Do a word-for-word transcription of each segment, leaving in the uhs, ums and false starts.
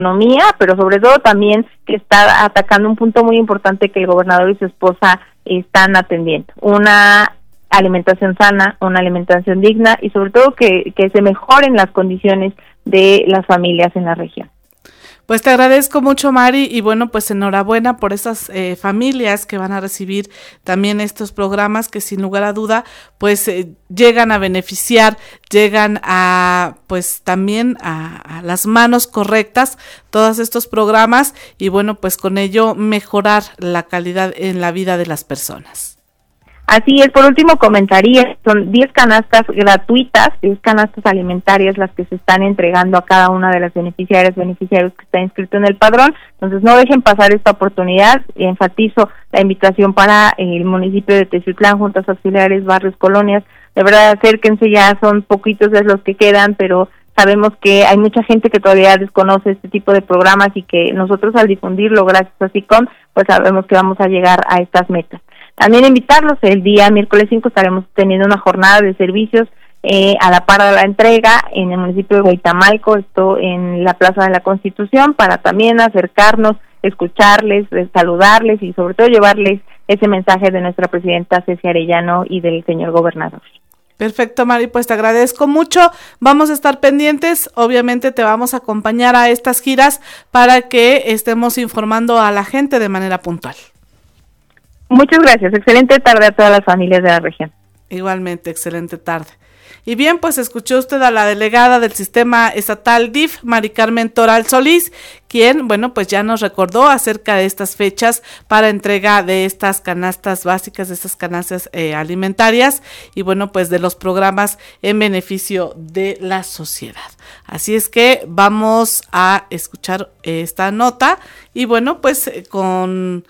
economía, pero sobre todo también que está atacando un punto muy importante que el gobernador y su esposa están atendiendo, una alimentación sana, una alimentación digna y sobre todo que, que se mejoren las condiciones de las familias en la región. Pues te agradezco mucho, Mari, y bueno, pues enhorabuena por esas eh, familias que van a recibir también estos programas que sin lugar a duda pues eh, llegan a beneficiar, llegan a pues también a, a las manos correctas todos estos programas y bueno, pues con ello mejorar la calidad en la vida de las personas. Así es, por último comentaría, son diez canastas gratuitas, diez canastas alimentarias las que se están entregando a cada una de las beneficiarias, beneficiarios que está inscrito en el padrón, entonces no dejen pasar esta oportunidad, enfatizo la invitación para el municipio de Teciutlán, juntas auxiliares, barrios, colonias, de verdad acérquense, ya son poquitos de los que quedan, pero sabemos que hay mucha gente que todavía desconoce este tipo de programas y que nosotros al difundirlo gracias a SICOM, pues sabemos que vamos a llegar a estas metas. También invitarlos, el día miércoles cinco estaremos teniendo una jornada de servicios eh, a la par de la entrega en el municipio de Huaytamalco, esto en la Plaza de la Constitución, para también acercarnos, escucharles, saludarles y sobre todo llevarles ese mensaje de nuestra presidenta Ceci Arellano y del señor gobernador. Perfecto, Mari, pues te agradezco mucho, vamos a estar pendientes, obviamente te vamos a acompañar a estas giras para que estemos informando a la gente de manera puntual. Muchas gracias, excelente tarde a todas las familias de la región. Igualmente, excelente tarde. Y bien, pues escuchó usted a la delegada del Sistema Estatal D I F, Mari Carmen Toral Solís, quien, bueno, pues ya nos recordó acerca de estas fechas para entrega de estas canastas básicas, de estas canastas eh, alimentarias y, bueno, pues de los programas en beneficio de la sociedad. Así es que vamos a escuchar esta nota y, bueno, pues eh, con...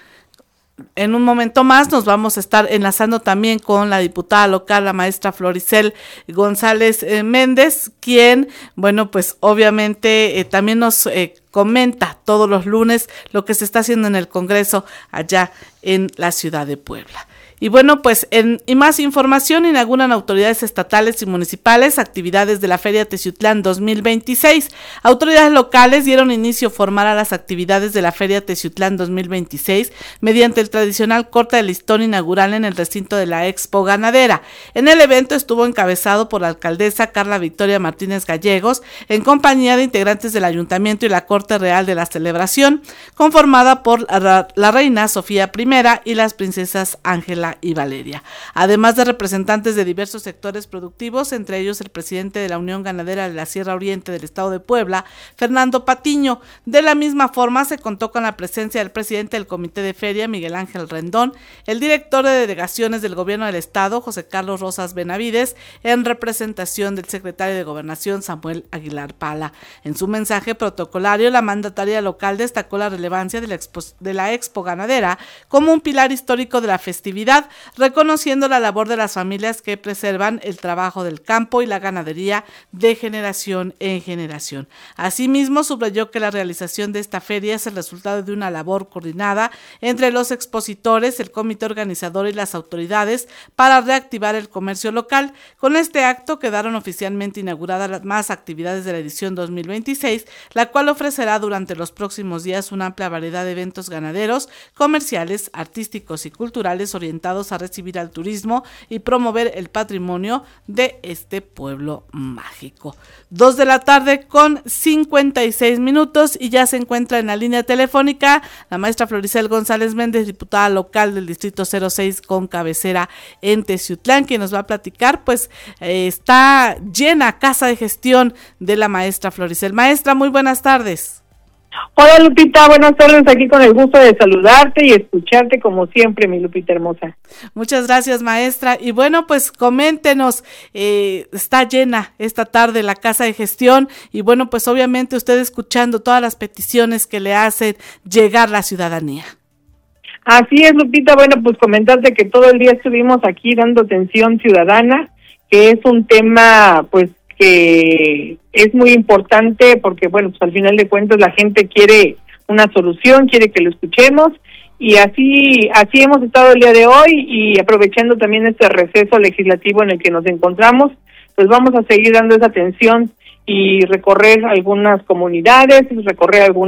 En un momento más nos vamos a estar enlazando también con la diputada local, la maestra Floricel González eh, Méndez, quien, bueno, pues obviamente eh, también nos eh, comenta todos los lunes lo que se está haciendo en el Congreso allá en la ciudad de Puebla. Y bueno, pues en y más información, inauguran autoridades estatales y municipales actividades de la Feria Teciutlán dos mil veintiséis. Autoridades locales dieron inicio formal a las actividades de la Feria Teciutlán dos mil veintiséis mediante el tradicional corte de listón inaugural en el recinto de la Expo Ganadera. En el evento estuvo encabezado por la alcaldesa Carla Victoria Martínez Gallegos, en compañía de integrantes del Ayuntamiento y la Corte Real de la celebración, conformada por la, la reina Sofía primera y las princesas Ángela y Valeria, además de representantes de diversos sectores productivos, entre ellos el presidente de la Unión Ganadera de la Sierra Oriente del Estado de Puebla, Fernando Patiño. De la misma forma se contó con la presencia del presidente del Comité de Feria, Miguel Ángel Rendón, el director de delegaciones del Gobierno del Estado, José Carlos Rosas Benavides, en representación del secretario de Gobernación, Samuel Aguilar Pala. En su mensaje protocolario, la mandataria local destacó la relevancia de la Expo, de la Expo Ganadera como un pilar histórico de la festividad, reconociendo la labor de las familias que preservan el trabajo del campo y la ganadería de generación en generación. Asimismo, subrayó que la realización de esta feria es el resultado de una labor coordinada entre los expositores, el comité organizador y las autoridades para reactivar el comercio local. Con este acto quedaron oficialmente inauguradas las más actividades de la edición dos mil veintiséis, la cual ofrecerá durante los próximos días una amplia variedad de eventos ganaderos, comerciales, artísticos y culturales orientados a recibir al turismo y promover el patrimonio de este pueblo mágico. Dos de la tarde con cincuenta y seis minutos y ya se encuentra en la línea telefónica la maestra Floricel González Méndez, diputada local del distrito cero seis con cabecera en Teciutlán, quien nos va a platicar, pues eh, está llena casa de gestión de la maestra Floricel. Maestra, muy buenas tardes. Hola Lupita, buenas tardes, aquí con el gusto de saludarte y escucharte como siempre, mi Lupita hermosa. Muchas gracias, maestra. Y bueno, pues coméntenos, eh, está llena esta tarde la casa de gestión y bueno, pues obviamente usted escuchando todas las peticiones que le hacen llegar la ciudadanía. Así es, Lupita, bueno, pues comentarte que todo el día estuvimos aquí dando atención ciudadana, que es un tema, pues, que es muy importante porque, bueno, pues al final de cuentas la gente quiere una solución, quiere que lo escuchemos y así así hemos estado el día de hoy y aprovechando también este receso legislativo en el que nos encontramos, pues vamos a seguir dando esa atención y recorrer algunas comunidades, recorrer algunas